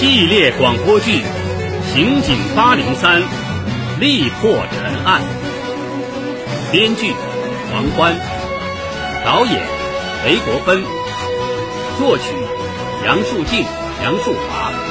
系列广播剧《刑警803》力破陈案，编剧王欢，导演韦国芬，作曲杨树静、杨树华。